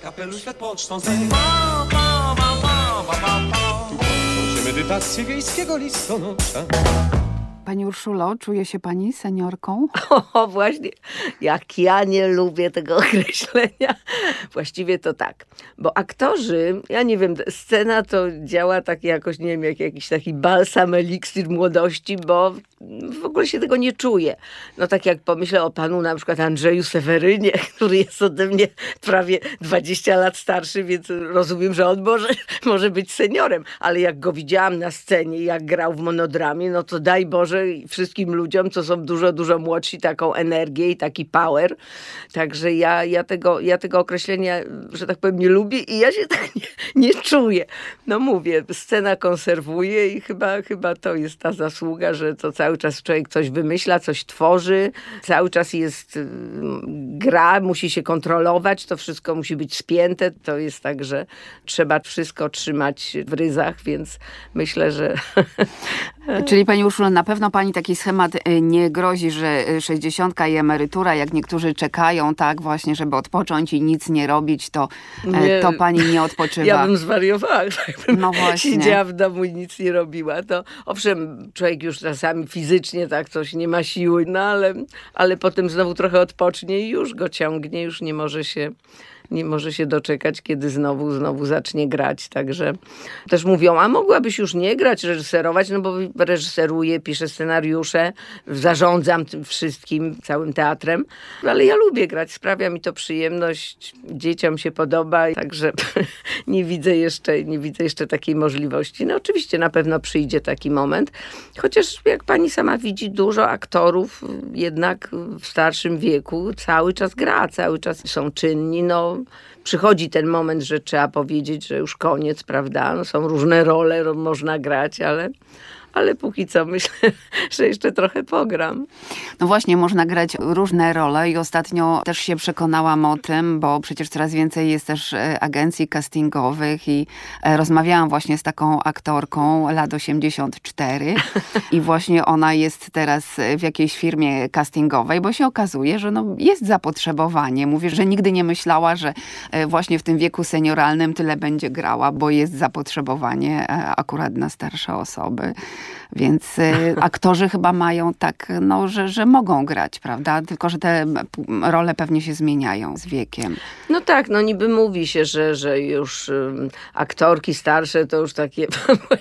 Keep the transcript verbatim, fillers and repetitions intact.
kapelusz przed pocztą zej. Pa, pa, pa, pa, pa, pa, pa. Tu kończą się medytacje wiejskiego listonosza. Pani Urszulo, czuje się pani seniorką? O, właśnie, jak ja nie lubię tego określenia. Właściwie to tak, bo aktorzy, ja nie wiem, scena to działa tak jakoś, nie wiem, jak jakiś taki balsam, eliksir młodości, bo w ogóle się tego nie czuję. No tak jak pomyślę o panu na przykład Andrzeju Sewerynie, który jest ode mnie prawie dwadzieścia lat starszy, więc rozumiem, że on może, może być seniorem, ale jak go widziałam na scenie, jak grał w monodramie, no to daj Boże wszystkim ludziom, co są dużo, dużo młodsi, taką energię i taki power. Także ja, ja, tego, ja tego określenia, że tak powiem, nie lubię i ja się tak nie, nie czuję. No mówię, scena konserwuje i chyba, chyba to jest ta zasługa, że to cały czas człowiek coś wymyśla, coś tworzy, cały czas jest gra, musi się kontrolować, to wszystko musi być spięte. To jest tak, że trzeba wszystko trzymać w ryzach, więc myślę, że... Czyli pani Urszulo, na pewno pani taki schemat nie grozi, że sześćdziesiątka i emerytura, jak niektórzy czekają, tak właśnie, żeby odpocząć i nic nie robić, to, nie, to pani nie odpoczywa. Ja bym zwariowała, jakbym no właśnie. siedziała w domu i nic nie robiła. To owszem, człowiek już czasami fizycznie tak coś nie ma siły, no ale, ale potem znowu trochę odpocznie i już go ciągnie, już nie może się... nie może się doczekać, kiedy znowu, znowu zacznie grać. Także też mówią, a mogłabyś już nie grać, reżyserować, no bo reżyseruję, piszę scenariusze, zarządzam tym wszystkim, całym teatrem, ale ja lubię grać, sprawia mi to przyjemność, dzieciom się podoba, także nie widzę jeszcze, nie widzę jeszcze takiej możliwości. No oczywiście na pewno przyjdzie taki moment, chociaż jak pani sama widzi, dużo aktorów jednak w starszym wieku cały czas gra, cały czas są czynni, no przychodzi ten moment, że trzeba powiedzieć, że już koniec, prawda? No, są różne role, ro- można grać, ale, ale póki co myślę, że jeszcze trochę pogram. No właśnie, można grać różne role i ostatnio też się przekonałam o tym, bo przecież coraz więcej jest też agencji castingowych i rozmawiałam właśnie z taką aktorką lat osiemdziesiąt cztery i właśnie ona jest teraz w jakiejś firmie castingowej, bo się okazuje, że no jest zapotrzebowanie. Mówię, że nigdy nie myślała, że właśnie w tym wieku senioralnym tyle będzie grała, bo jest zapotrzebowanie akurat na starsze osoby. Więc y, aktorzy chyba mają tak, no, że, że mogą grać, prawda? Tylko że te role pewnie się zmieniają z wiekiem. No tak, no niby mówi się, że, że już um, aktorki starsze to już takie